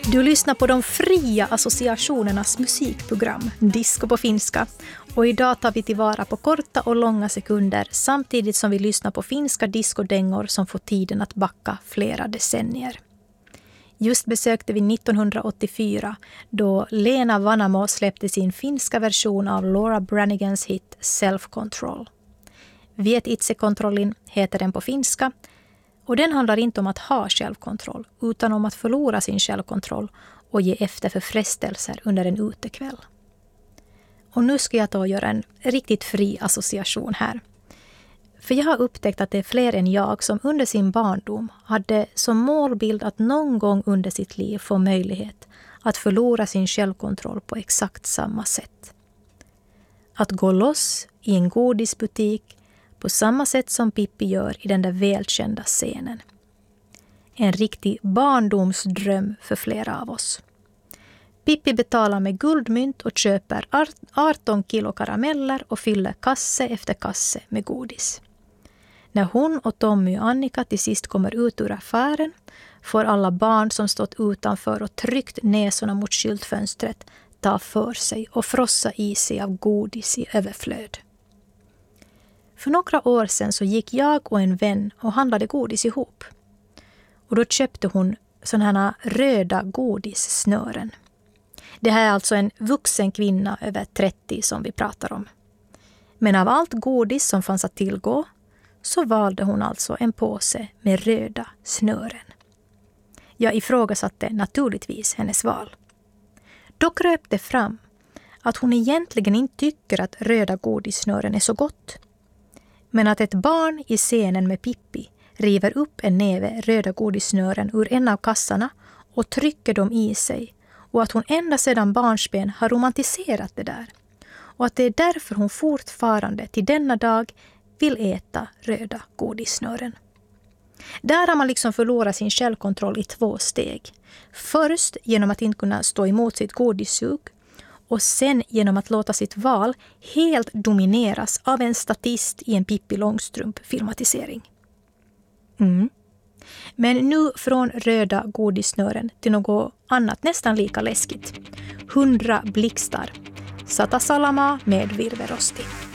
Du lyssnar på de fria associationernas musikprogram, Disco på finska. Och idag tar vi tillvara på korta och långa sekunder samtidigt som vi lyssnar på finska discodängor som får tiden att backa flera decennier. Just besökte vi 1984 då Leena Vanamo släppte sin finska version av Laura Brannigans hit Self Control. Viet itsekontrollin heter den på finska. Och den handlar inte om att ha självkontroll utan om att förlora sin självkontroll och ge efter för frestelser under en utekväll. Och nu ska jag ta och göra en riktigt fri association här. För jag har upptäckt att det är fler än jag som under sin barndom hade som målbild att någon gång under sitt liv få möjlighet att förlora sin självkontroll på exakt samma sätt. Att gå loss i en godisbutik på samma sätt som Pippi gör i den där välkända scenen. En riktig barndomsdröm för flera av oss. Pippi betalar med guldmynt och köper 18 kilo karameller och fyller kasse efter kasse med godis. När hon och Tommy och Annika till sist kommer ut ur affären får alla barn som stått utanför och tryckt näsorna mot skyltfönstret ta för sig och frossa i sig av godis i överflöd. För några år sedan så gick jag och en vän och handlade godis ihop. Och då köpte hon sådana här röda godissnören. Det här är alltså en vuxen kvinna över 30 som vi pratar om. Men av allt godis som fanns att tillgå så valde hon alltså en påse med röda snören. Jag ifrågasatte naturligtvis hennes val. Då kröp det fram att hon egentligen inte tycker att röda godissnören är så gott. Men att ett barn i scenen med Pippi river upp en näve röda godissnören ur en av kassarna och trycker dem i sig. Och att hon ända sedan barnsben har romantiserat det där. Och att det är därför hon fortfarande till denna dag vill äta röda godissnören. Där har man liksom förlorat sin självkontroll i 2 steg. Först genom att inte kunna stå emot sitt godissug. Och sen genom att låta sitt val helt domineras av en statist i en Pippi Långstrump-filmatisering. Men nu från röda godissnören till något annat nästan lika läskigt. 100 blixtar. Satasalama med virverosti.